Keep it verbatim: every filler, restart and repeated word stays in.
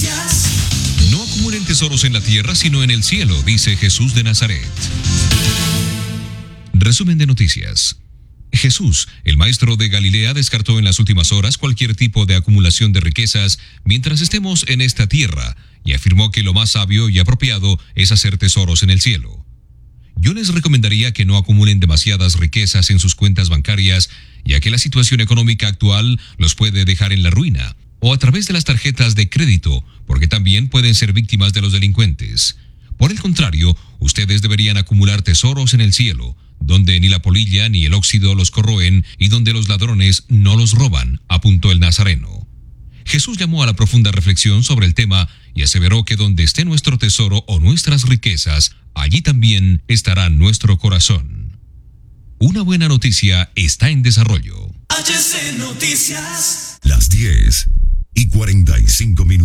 Noticias. No acumulen tesoros en la tierra, sino en el cielo, dice Jesús de Nazaret. Resumen de noticias. Jesús, el maestro de Galilea, descartó en las últimas horas cualquier tipo de acumulación de riquezas mientras estemos en esta tierra y afirmó que lo más sabio y apropiado es hacer tesoros en el cielo. Yo les recomendaría que no acumulen demasiadas riquezas en sus cuentas bancarias, ya que la situación económica actual los puede dejar en la ruina, o a través de las tarjetas de crédito, porque también pueden ser víctimas de los delincuentes. Por el contrario, ustedes deberían acumular tesoros en el cielo, donde ni la polilla ni el óxido los corroen y donde los ladrones no los roban, apuntó el nazareno. Jesús llamó a la profunda reflexión sobre el tema y aseveró que donde esté nuestro tesoro o nuestras riquezas, allí también estará nuestro corazón. Una buena noticia está en desarrollo. H C Noticias. Las diez y cuarenta y cinco minutos.